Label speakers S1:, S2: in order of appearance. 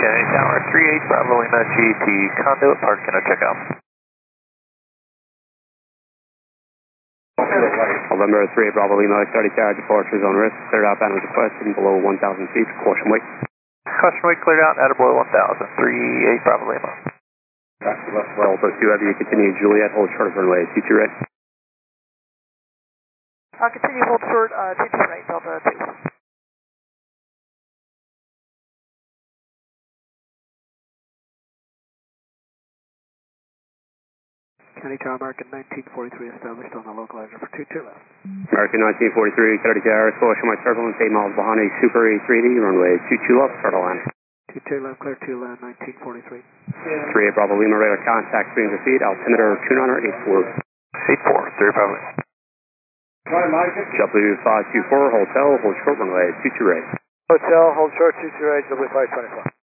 S1: Okay, Tower 38 Bravo Lima GT conduit park and a checkout.
S2: November 38 Bravo Lima, 30 car departure zone risk, cleared out bandwidth requested below 1,000 feet, caution weight.
S1: Caution weight cleared out at below 1,000, 38 Bravo Lima.
S2: Well, Alpha 2 Heavy, continue Juliet, hold short of runway, T2 right.
S3: Continue hold short, T2 right, Delta 2. County Tower American 1943 established on the localizer for 22 left.
S2: American 1943, 30 car, caution weight turbulence, 8 miles behind a Super A3D, runway 22 left, start a line.
S3: 22 left, clear to land 1943.
S2: 38 Bravo Lima, radar contact 300 feet, altimeter 284.
S1: 84, 3 Bravo Lima.
S2: W524, hotel, hold short runway 22 right.
S3: Hotel, hold short 22 right, W524.